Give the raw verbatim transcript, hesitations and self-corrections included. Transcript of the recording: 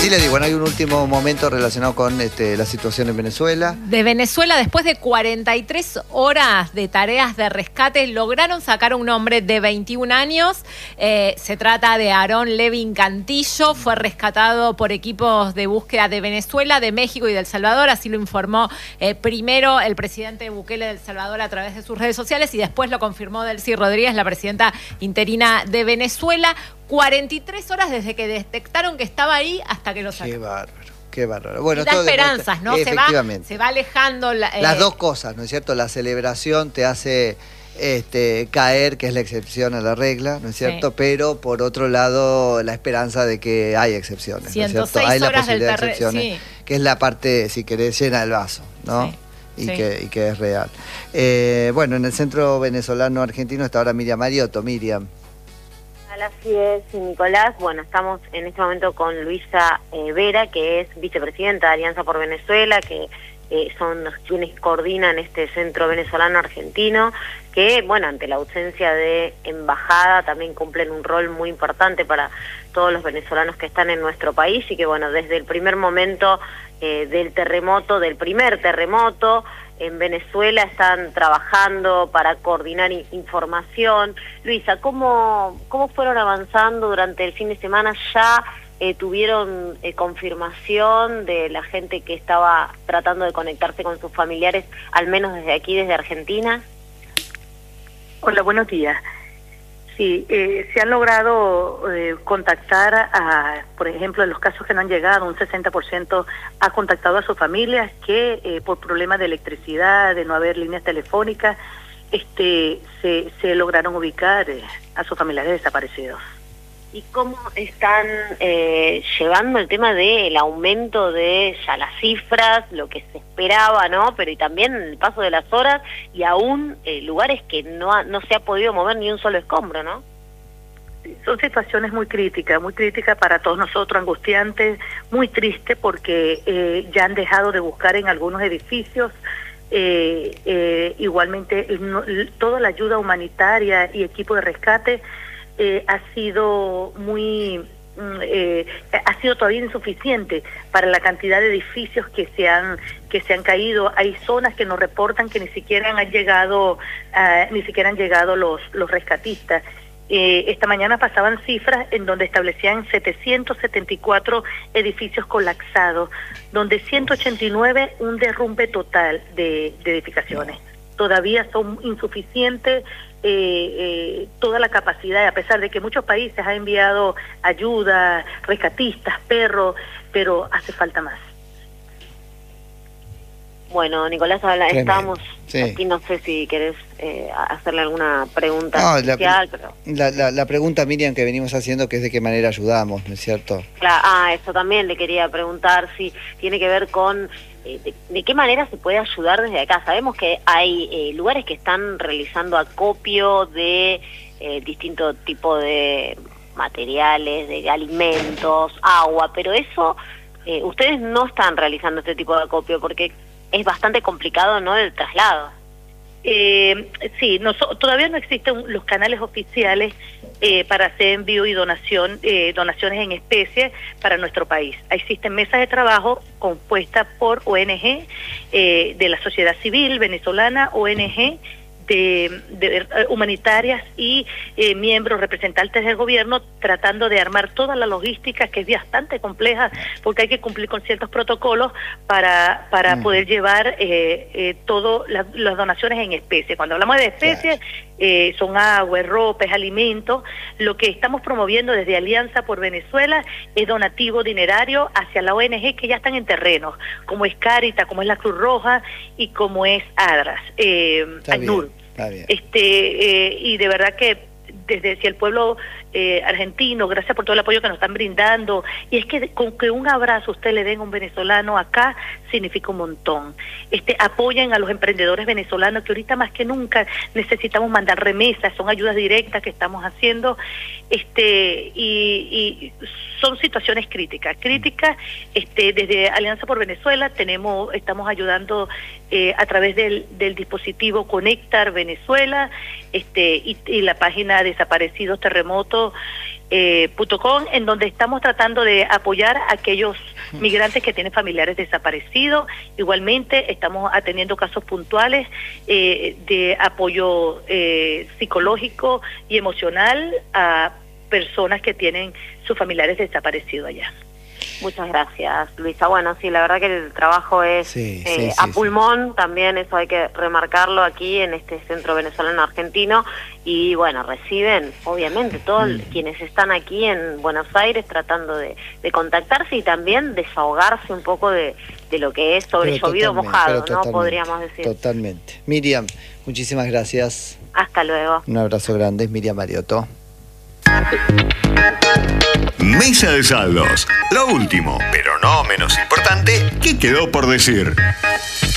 Sí, le digo, bueno, hay un último momento relacionado con este, la situación en Venezuela. De Venezuela, después de cuarenta y tres horas de tareas de rescate, lograron sacar a un hombre de veintiún años. Eh, se trata de Aarón Levin Cantillo. Fue rescatado por equipos de búsqueda de Venezuela, de México y de El Salvador. Así lo informó eh, primero el presidente Bukele de El Salvador a través de sus redes sociales y después lo confirmó Delcy Rodríguez, la presidenta interina de Venezuela. cuarenta y tres horas desde que detectaron que estaba ahí hasta que lo sacaron. Qué bárbaro, qué bárbaro. Bueno, y da todo esperanzas, ¿no? Se va, se va alejando. La, eh... Las dos cosas, ¿no es cierto? La celebración te hace este, caer, que es la excepción a la regla, ¿no es cierto? Sí. Pero por otro lado, la esperanza de que hay excepciones, ¿no es cierto? Hay la posibilidad de excepciones, sí. Que es la parte, si querés, llena del vaso, ¿no? Sí. Y, sí. que, y que es real. Eh, bueno, en el Centro Venezolano Argentino está ahora Miriam Mariotto. Miriam. Así es, Nicolás. Bueno, estamos en este momento con Luisa eh, Vera, que es vicepresidenta de Alianza por Venezuela, que eh, son los quienes coordinan este Centro Venezolano Argentino, que, bueno, ante la ausencia de embajada, también cumplen un rol muy importante para todos los venezolanos que están en nuestro país, y que, bueno, desde el primer momento eh, del terremoto, del primer terremoto, en Venezuela están trabajando para coordinar información. Luisa, ¿cómo, cómo fueron avanzando durante el fin de semana? ¿Ya eh, tuvieron eh, confirmación de la gente que estaba tratando de conectarse con sus familiares, al menos desde aquí, desde Argentina? Hola, buenos días. Sí, eh, se han logrado eh, contactar a, por ejemplo, en los casos que no han llegado, un sesenta por ciento ha contactado a sus familias que eh, por problemas de electricidad, de no haber líneas telefónicas, este, se, se lograron ubicar eh, a sus familiares desaparecidos. ¿Y cómo están eh, llevando el tema del aumento de ya las cifras, lo que se esperaba, ¿no? Pero y también el paso de las horas y aún eh, lugares que no, ha, no se ha podido mover ni un solo escombro, ¿no? Son situaciones muy críticas, muy críticas para todos nosotros, angustiantes, muy tristes porque eh, ya han dejado de buscar en algunos edificios. Eh, eh, igualmente, no, toda la ayuda humanitaria y equipo de rescate Eh, ha sido muy eh, ha sido todavía insuficiente para la cantidad de edificios que se han que se han caído. Hay zonas que nos reportan que ni siquiera han llegado uh, ni siquiera han llegado los los rescatistas. Eh, esta mañana pasaban cifras en donde establecían setecientos setenta y cuatro edificios colapsados, donde ciento ochenta y nueve un derrumbe total de, de edificaciones. Todavía son insuficientes eh, eh, toda la capacidad, a pesar de que muchos países han enviado ayuda, rescatistas, perros, pero hace falta más. Bueno, Nicolás, habla, estamos sí. aquí, no sé si querés eh, hacerle alguna pregunta no, especial, la, pero... La, la, la pregunta, Miriam, que venimos haciendo, que es de qué manera ayudamos, ¿no es cierto? Claro, ah, eso también le quería preguntar, si tiene que ver con eh, de, de qué manera se puede ayudar desde acá. Sabemos que hay eh, lugares que están realizando acopio de eh, distinto tipo de materiales, de alimentos, agua, pero eso, eh, ustedes no están realizando este tipo de acopio porque es bastante complicado, ¿no?, el traslado. Eh, sí, no, todavía no existen los canales oficiales eh, para hacer envío y donación, eh, donaciones en especie para nuestro país. Existen mesas de trabajo compuestas por O N G eh, de la sociedad civil venezolana, O N G de, de humanitarias y eh, miembros representantes del gobierno, tratando de armar toda la logística, que es bastante compleja porque hay que cumplir con ciertos protocolos para para mm. poder llevar eh, eh, todo la, las donaciones en especie. Cuando hablamos de especies, claro. eh, son agua, ropa, es alimentos. Lo que estamos promoviendo desde Alianza por Venezuela es donativo dinerario hacia la O N G que ya están en terrenos, como es Cáritas, como es la Cruz Roja y como es ADRAS, eh, ACNUR. Este, eh, y de verdad que desde si el pueblo eh, argentino, gracias por todo el apoyo que nos están brindando, y es que con que un abrazo usted le den a un venezolano acá significa un montón. Este, apoyen a los emprendedores venezolanos que ahorita más que nunca necesitamos mandar remesas, son ayudas directas que estamos haciendo, este, y, y son situaciones críticas, críticas, este, desde Alianza por Venezuela tenemos, estamos ayudando eh, a través del, del dispositivo Conectar Venezuela, este, y, y la página Desaparecidos Terremotos, eh, punto com, en donde estamos tratando de apoyar a aquellos migrantes que tienen familiares desaparecidos. Igualmente estamos atendiendo casos puntuales eh, de apoyo eh, psicológico y emocional a personas que tienen sus familiares desaparecidos allá. Muchas gracias, Luisa. Bueno, sí, la verdad que el trabajo es sí, eh, sí, sí, a pulmón, sí. También eso hay que remarcarlo aquí en este centro venezolano argentino. Y bueno, reciben, obviamente, todos mm. quienes están aquí en Buenos Aires tratando de, de contactarse y también desahogarse un poco de, de lo que es sobre pero llovido mojado, ¿no? Podríamos decir. Totalmente. Miriam, muchísimas gracias. Hasta luego. Un abrazo grande, es Miriam Mariotto. Mesa de saldos. Lo último, pero no menos importante, ¿qué quedó por decir?